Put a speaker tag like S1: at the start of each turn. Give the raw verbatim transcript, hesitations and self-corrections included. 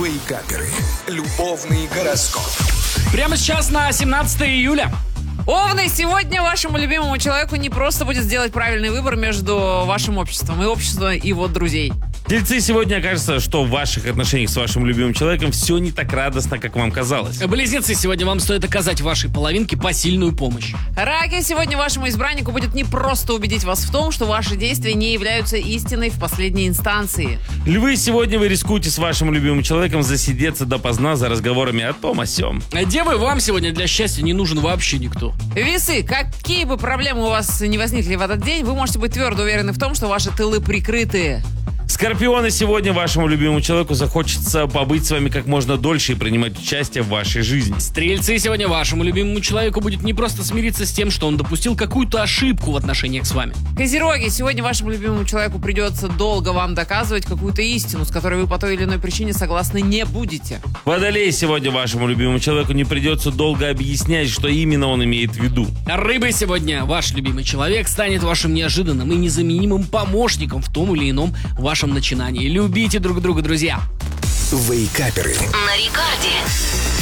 S1: Вейкаперы. Любовный гороскоп.
S2: Прямо сейчас на семнадцатое июля.
S3: Овны, сегодня вашему любимому человеку не просто будет сделать правильный выбор между вашим обществом и обществом его друзей.
S4: Тельцы, сегодня окажется, что в ваших отношениях с вашим любимым человеком все не так радостно, как вам казалось.
S2: Близнецы, сегодня вам стоит оказать вашей половинке посильную помощь.
S3: Раки, сегодня вашему избраннику будет не просто убедить вас в том, что ваши действия не являются истиной в последней инстанции.
S4: Львы, сегодня вы рискуете с вашим любимым человеком засидеться допоздна за разговорами о том о сём.
S2: Девы, вам сегодня для счастья не нужен вообще никто.
S3: Весы, какие бы проблемы у вас не возникли в этот день, вы можете быть твердо уверены в том, что ваши тылы прикрыты.
S4: Скорпионы, сегодня вашему любимому человеку захочется побыть с вами как можно дольше и принимать участие в вашей жизни.
S2: Стрельцы, сегодня вашему любимому человеку будет не просто смириться с тем, что он допустил какую-то ошибку в отношениях с вами.
S3: Козероги, сегодня вашему любимому человеку придется долго вам доказывать какую-то истину, с которой вы по той или иной причине согласны не будете.
S4: Водолей, сегодня вашему любимому человеку не придется долго объяснять, что именно он имеет в виду.
S2: Рыбы, сегодня ваш любимый человек станет вашим неожиданным и незаменимым помощником в том или ином вашем начинании. Любите друг друга, друзья.
S1: Вейкаперы.
S5: На рекорде.